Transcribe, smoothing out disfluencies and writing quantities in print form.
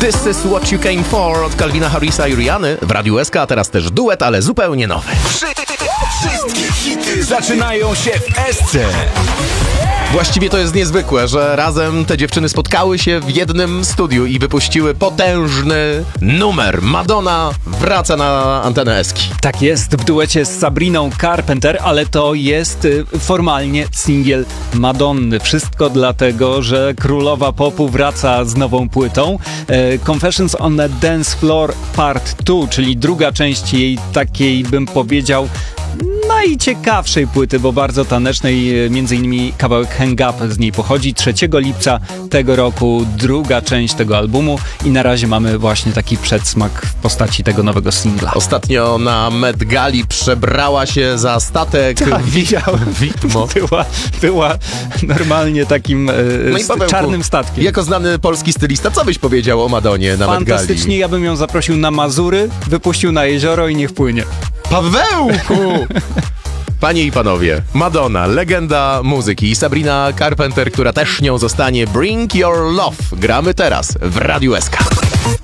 This is what you came for od Calvina Harrisa i Rihanny w Radiu SK, a teraz też duet, ale zupełnie nowy. Wszystkie hity zaczynają się w SC. Właściwie to jest niezwykłe, że razem te dziewczyny spotkały się w jednym studiu i wypuściły potężny numer. Madonna wraca na antenę Eski. Tak jest, w duecie z Sabriną Carpenter, ale to jest formalnie singiel Madonny. Wszystko dlatego, że królowa popu wraca z nową płytą. Confessions on a Dance Floor Part 2, czyli druga część jej takiej, bym powiedział, najciekawszej płyty, bo bardzo tanecznej, między innymi kawałek Hang Up z niej pochodzi. 3 lipca tego roku druga część tego albumu i na razie mamy właśnie taki przedsmak w postaci tego nowego singla. Ostatnio na Met Gali przebrała się za statek. Tak, widziałem. Była normalnie takim No i Pawełku, czarnym statkiem. Jako znany polski stylista, co byś powiedział o Madonie na Met Gali? Fantastycznie, ja bym ją zaprosił na Mazury, wypuścił na jezioro i niech płynie. Pawełku! Panie i panowie, Madonna, legenda muzyki, i Sabrina Carpenter, która też nią zostanie. Bring Your Love. Gramy teraz w Radiu SK.